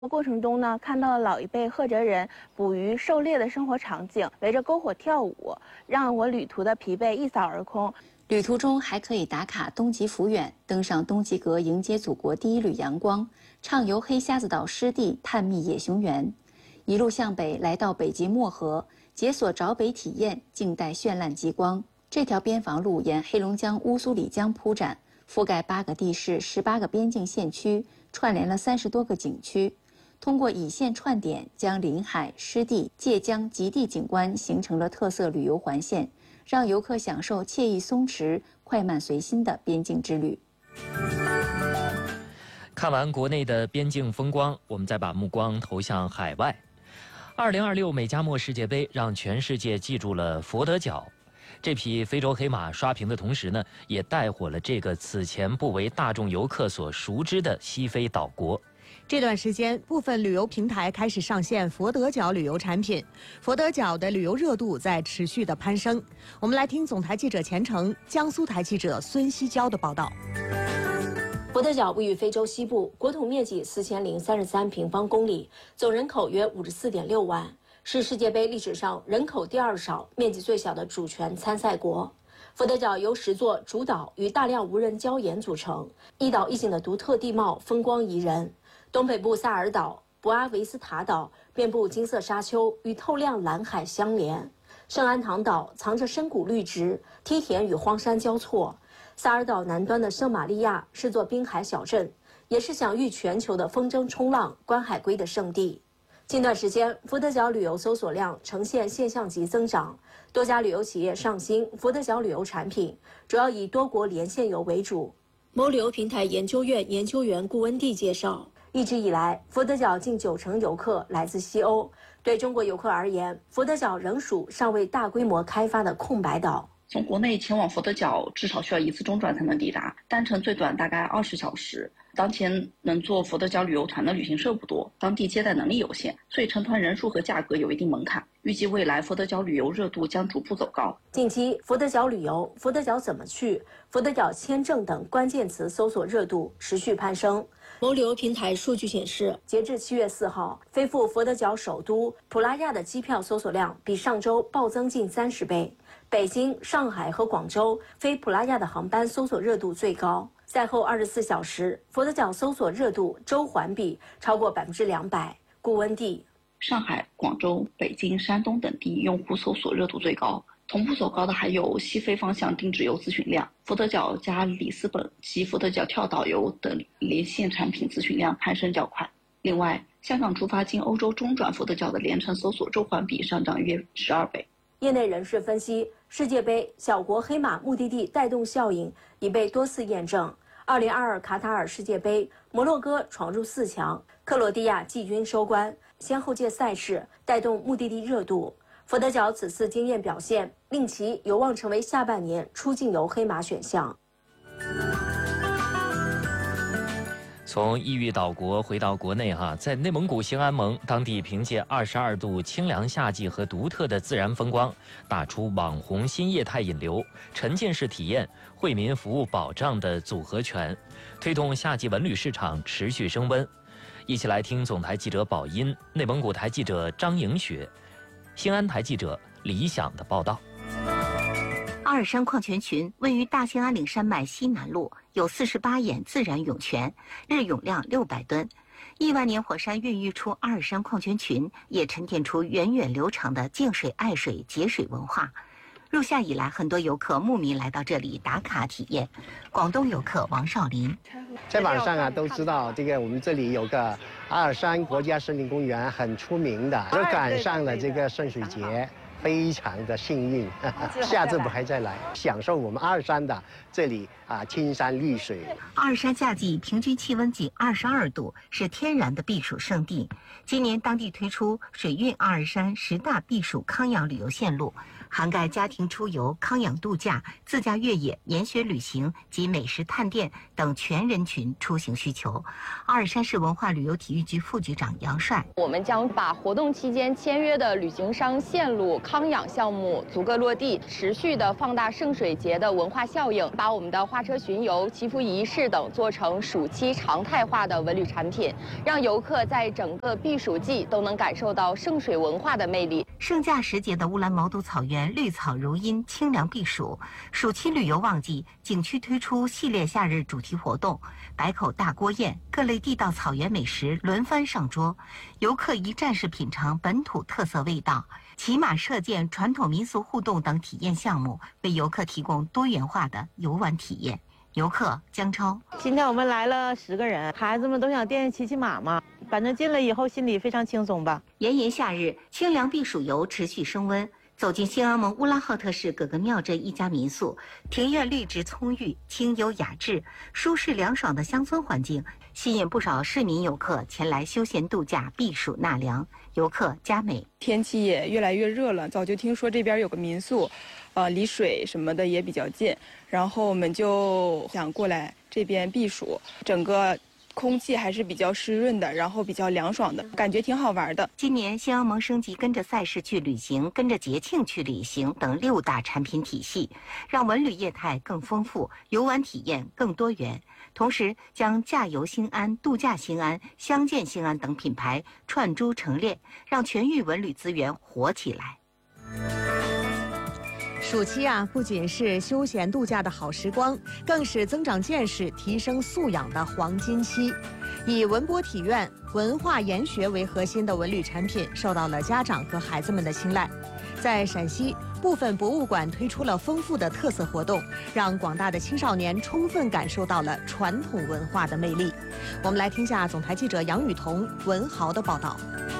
过程中呢，看到了老一辈赫哲人捕鱼、狩猎的生活场景，围着篝火跳舞，让我旅途的疲惫一扫而空。 旅途中还可以打卡东极抚远，登上东极阁迎接祖国第一缕阳光，畅游黑瞎子岛湿地，探秘野熊园，一路向北来到北极漠河，解锁找北体验，静待绚烂极光。这条边防路沿黑龙江乌苏里江铺展，覆盖8个地市、18个边境县区，串联了30多个景区。通过以线串点，将临海、湿地、界江、极地景观形成了特色旅游环线，让游客享受惬意松弛、快慢随心的边境之旅。 看完国内的边境风光，我们再把目光投向海外。2026美加墨世界杯让全世界记住了佛得角。这匹非洲黑马刷屏的同时呢，也带火了这个此前不为大众游客所熟知的西非岛国。 这段时间，部分旅游平台开始上线佛得角旅游产品，佛得角的旅游热度在持续的攀升。我们来听总台记者钱成、江苏台记者孙希娇的报道。 佛得角位于非洲西部，国土面积4033平方公里，总人口约54.6万，是世界杯历史上人口第2少、面积最小的主权参赛国。佛得角由10座主岛与大量无人礁岩组成，一岛一景的独特地貌风光宜人。东北部萨尔岛、博阿维斯塔岛遍布金色沙丘，与透亮蓝海相连。圣安堂岛藏着深谷绿植，梯田与荒山交错。萨尔岛南端的圣玛利亚是座滨海小镇，也是享誉全球的风筝冲浪、观海龟的圣地。近段时间，佛得角旅游搜索量呈现现象级增长，多家旅游企业上新佛得角旅游产品，主要以多国连线游为主。某旅游平台研究院研究员顾文地介绍，一直以来，佛得角近90%游客来自西欧。对中国游客而言，佛得角仍属尚未大规模开发的空白岛。 从国内前往佛得角至少需要1次中转才能抵达，单程最短大概20小时。当前能做佛得角旅游团的旅行社不多，当地接待能力有限，所以成团人数和价格有一定门槛。预计未来佛得角旅游热度将逐步走高。 近期，佛得角旅游、佛得角怎么去、佛得角签证等关键词搜索热度持续攀升。某旅游平台数据显示，截至7月4号，飞赴佛得角首都普拉亚的机票搜索量比上周暴增近30倍。北京、上海和广州飞普拉亚的航班搜索热度最高。赛后24小时，佛得角搜索热度周环比超过200%。顾文地， 上海、广州、北京、山东等地用户搜索热度最高。同步走高的还有西非方向定制游咨询量，佛得角加里斯本及佛得角跳岛游等连线产品咨询量攀升较快。另外，香港出发经欧洲中转佛得角的连程搜索周环比上涨约12倍。 业内人士分析，世界杯小国黑马目的地带动效应已被多次验证。2022卡塔尔世界杯，摩洛哥闯入4强，克罗地亚季军收官，先后届赛事带动目的地热度。佛得角此次惊艳表现，令其有望成为下半年出境游黑马选项。 从异域岛国回到国内在内蒙古兴安盟，当地凭借22度清凉夏季和独特的自然风光，打出网红新业态引流、沉浸式体验、惠民服务保障的组合拳，推动夏季文旅市场持续升温。一起来听总台记者宝音、内蒙古台记者张莹雪、兴安台记者李想的报道。 阿尔山矿泉群位于大兴安岭山脉西南麓，有48眼自然涌泉，日涌量600吨。亿万年火山孕育出阿尔山矿泉群，也沉淀出源远流长的见水爱水节水文化。入夏以来，很多游客慕名来到这里打卡体验。广东游客王少林， 在网上都知道这个我们这里有个阿尔山国家森林公园很出名的，就赶上了这个圣水节。非常的幸运，下次不还再来享受我们阿尔山的这里青山绿水。 阿尔山夏季平均气温仅22度，是天然的避暑胜地。今年当地推出水运阿尔山10大避暑康养旅游线路， 涵盖家庭出游、康养度假、自驾越野、研学旅行及美食探店等全人群出行需求。阿尔山市文化旅游体育局副局长杨帅： 我们将把活动期间签约的旅行商线路、康养项目逐个落地，持续的放大圣水节的文化效应，把我们的花车巡游、祈福仪式等做成暑期常态化的文旅产品，让游客在整个避暑季都能感受到圣水文化的魅力。 盛夏时节的乌兰毛都草原绿草如茵，清凉避暑。暑期旅游旺季，景区推出系列夏日主题活动，百口大锅宴，各类地道草原美食轮番上桌，游客一站式品尝本土特色味道。骑马射箭、传统民俗互动等体验项目，为游客提供多元化的游玩体验。游客姜超： 今天我们来了10个人，孩子们都想惦记骑马嘛，反正进来以后心里非常轻松吧。 炎炎夏日，清凉避暑游持续升温。走进兴安盟乌拉浩特市葛格庙镇一家民宿，庭院绿植葱郁，清幽雅致，舒适凉爽的乡村环境吸引不少市民游客前来休闲度假、避暑纳凉。游客佳美： 天气也越来越热了，早就听说这边有个民宿，离水什么的也比较近，然后我们就想过来这边避暑，整个空气还是比较湿润的，然后比较凉爽的，感觉挺好玩的。 今年兴安盟升级跟着赛事去旅行、跟着节庆去旅行等6大产品体系，让文旅业态更丰富，游玩体验更多元。同时将驾游兴安、度假兴安、相见兴安等品牌串珠成列，让全域文旅资源活起来。 暑期不仅是休闲度假的好时光，更是增长见识、提升素养的黄金期。以文博体院、文化研学为核心的文旅产品受到了家长和孩子们的青睐。在陕西，部分博物馆推出了丰富的特色活动，让广大的青少年充分感受到了传统文化的魅力。我们来听下总台记者杨雨桐、文豪的报道。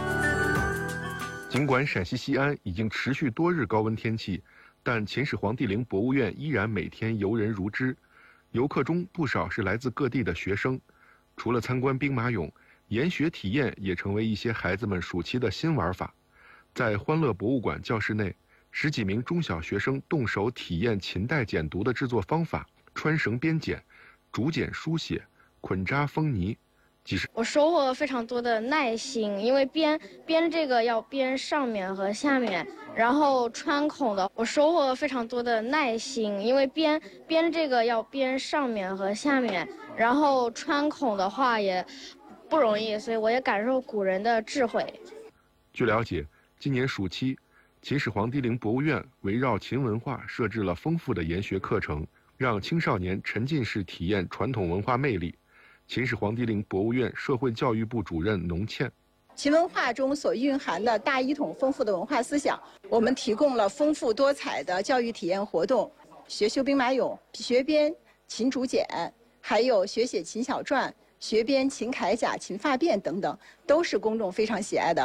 尽管陕西西安已经持续多日高温天气，但秦始皇帝陵博物院依然每天游人如织，游客中不少是来自各地的学生。除了参观兵马俑，研学体验也成为一些孩子们暑期的新玩法。在欢乐博物馆教室内，10几名中小学生动手体验秦代简牍的制作方法，穿绳编简、竹简书写、捆扎封泥。 我收获了非常多的耐心，因为编这个要编上面和下面，然后穿孔的我收获了非常多的耐心，因为编这个要编上面和下面，然后穿孔的话也不容易，所以我也感受古人的智慧。 据了解，今年暑期，秦始皇帝陵博物院围绕秦文化设置了丰富的研学课程，让青少年沉浸式体验传统文化魅力。秦始皇帝陵博物院社会教育部主任农倩： 秦文化中所蕴含的大一统丰富的文化思想，我们提供了丰富多彩的教育体验活动，学修兵马俑、学编秦竹简，还有学写秦小篆、学编秦铠甲、秦发辫等等，都是公众非常喜爱的。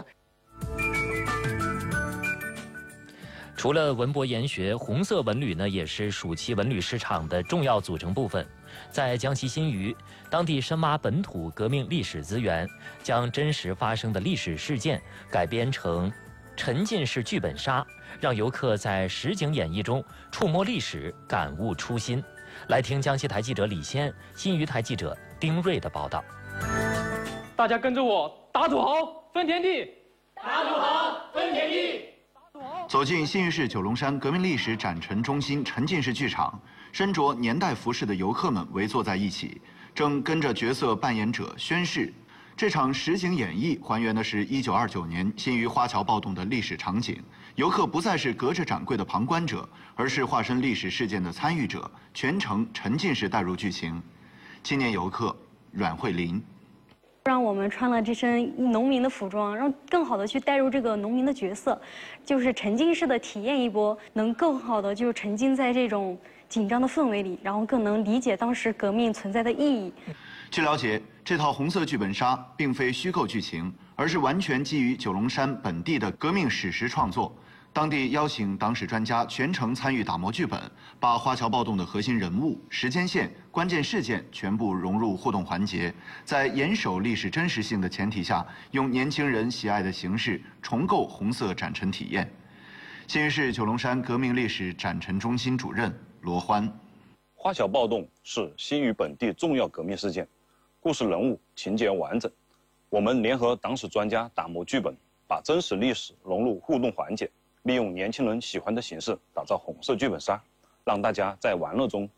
除了文博研学，红色文旅呢也是暑期文旅市场的重要组成部分。在江西新余，当地深挖本土革命历史资源，将真实发生的历史事件改编成沉浸式剧本杀，让游客在实景演绎中触摸历史，感悟初心。来听江西台记者李先、新余台记者丁瑞的报道。 大家跟着我，打土豪分田地，打土豪分田地。 走进新余市九龙山革命历史展陈中心沉浸式剧场，身着年代服饰的游客们围坐在一起，正跟着角色扮演者宣誓。这场实景演绎还原的是1929年新余花桥暴动的历史场景，游客不再是隔着展柜的旁观者，而是化身历史事件的参与者，全程沉浸式带入剧情。青年游客阮慧琳。 让我们穿了这身农民的服装，让更好的去带入这个农民的角色，就是沉浸式的体验一波，能更好的就沉浸在这种紧张的氛围里，然后更能理解当时革命存在的意义。 据了解，这套红色剧本杀并非虚构剧情，而是完全基于九龙山本地的革命史实创作。当地邀请党史专家全程参与打磨剧本，把花桥暴动的核心人物、时间线、关键事件全部融入互动环节，在严守历史真实性的前提下，用年轻人喜爱的形式重构红色展陈体验。 新余市九龙山革命历史展陈中心主任罗欢。 花桥暴动是新余本地重要革命事件，故事人物情节完整。我们联合党史专家打磨剧本，把真实历史融入互动环节，利用年轻人喜欢的形式打造红色剧本杀，让大家在玩乐中